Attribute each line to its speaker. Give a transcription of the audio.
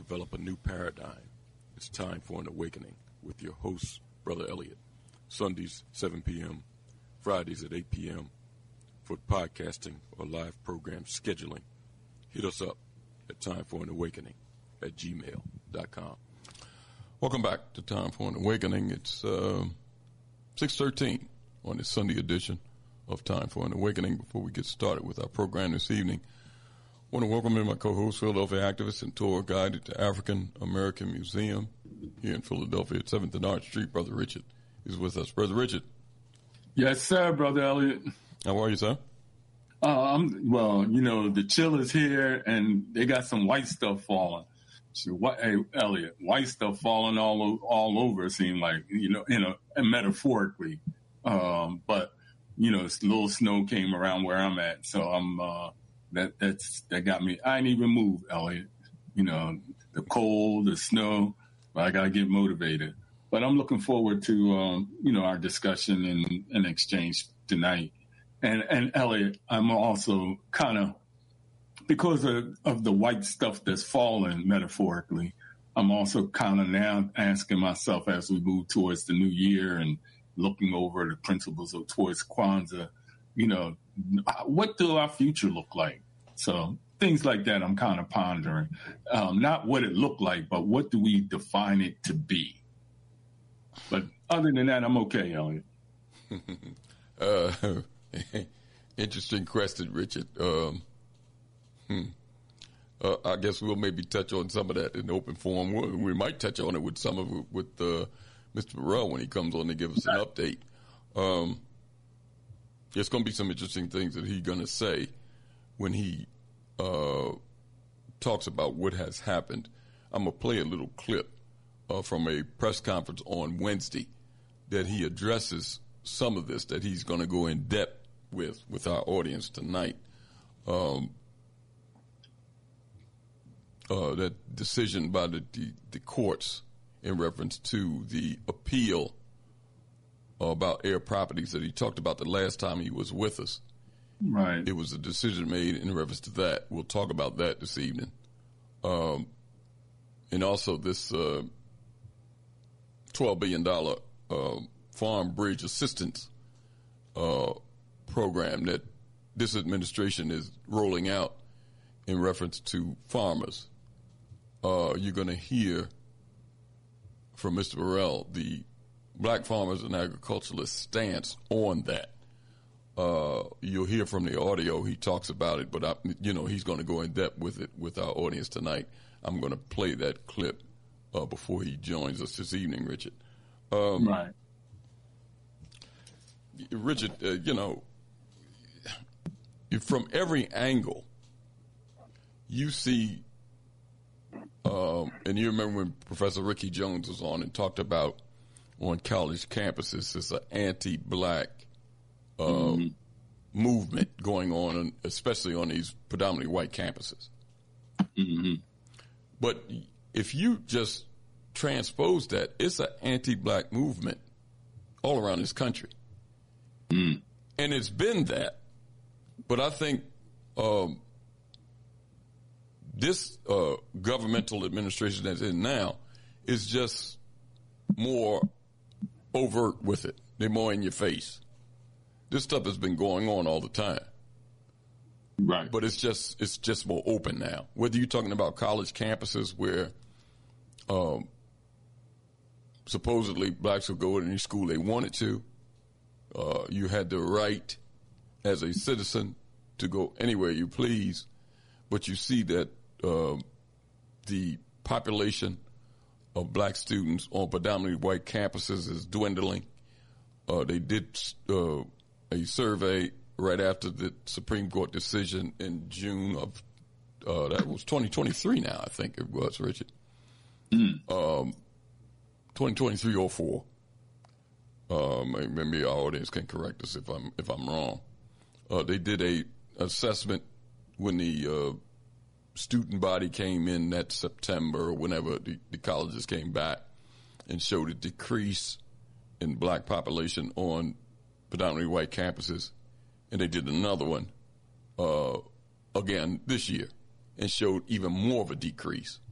Speaker 1: develop a new paradigm. It's time for an awakening with your host, Brother Elliot. Sundays, 7 p.m., Fridays at 8 p.m. for podcasting or live program scheduling. Hit us up at timeforanawakening@gmail.com. Welcome back to Time for an Awakening. It's 6:13 on this Sunday edition of Time for an Awakening. Before we get started with our program this evening, I want to welcome in my co-host, Philadelphia activist and tour guide at the African American Museum here in Philadelphia at 7th and Arch Street. Brother Richard is with us. Brother Richard.
Speaker 2: Yes, sir, Brother Elliot.
Speaker 1: How are you, sir?
Speaker 2: The chill is here, and they got some white stuff falling. So, hey, Elliot, white stuff falling all over. It seemed like, metaphorically. But little snow came around where I'm at, so I'm that got me. I ain't even moved, Elliot. The cold, the snow, but I gotta get motivated. But I'm looking forward to our discussion and exchange tonight. And Elliot, I'm also kind of, because of the white stuff that's fallen metaphorically, I'm also kind of now asking myself as we move towards the new year and looking over the principles of towards Kwanzaa, what do our future look like? So things like that I'm kind of pondering. Not what it looked like, but what do we define it to be? But other than that, I'm okay, Elliot.
Speaker 1: Interesting question, Richard. I guess we'll maybe touch on some of that in open forum. We might touch on it with some of it with Mr. Burrell when he comes on to give us an update. There's going to be some interesting things that he's going to say when he talks about what has happened. I'm going to play a little clip from a press conference on Wednesday that he addresses some of this, that he's going to go in depth with our audience tonight. That decision by the courts in reference to the appeal about Air Properties that he talked about the last time he was with us.
Speaker 2: Right.
Speaker 1: It was a decision made in reference to that. We'll talk about that this evening. And also this $12 billion Farm Bridge Assistance program that this administration is rolling out in reference to farmers. You're going to hear from Mr. Burrell the Black Farmers and Agriculturalists stance on that. You'll hear from the audio. He talks about it, but he's going to go in depth with it with our audience tonight. I'm going to play that clip before he joins us this evening, Richard.
Speaker 2: Right.
Speaker 1: Richard, from every angle, you see, and you remember when Professor Ricky Jones was on and talked about on college campuses, it's an anti-black movement going on, especially on these predominantly white campuses.
Speaker 2: Mm-hmm.
Speaker 1: But if you just transpose that, it's an anti-black movement all around this country.
Speaker 2: Mm.
Speaker 1: And it's been that. But I think this governmental administration that's in now is just more overt with it. They're more in your face. This stuff has been going on all the time.
Speaker 2: Right.
Speaker 1: But it's just more open now. Whether you're talking about college campuses where supposedly blacks would go to any school they wanted to, you had the right as a citizen to go anywhere you please, but you see that the population of black students on predominantly white campuses is dwindling. They did a survey right after the Supreme Court decision in June of that was 2023 now, I think it was, Richard. 2023-04. Maybe our audience can correct us if I'm wrong. They did a assessment when the student body came in that September or whenever the colleges came back, and showed a decrease in black population on predominantly white campuses. And they did another one again this year and showed even more of a decrease.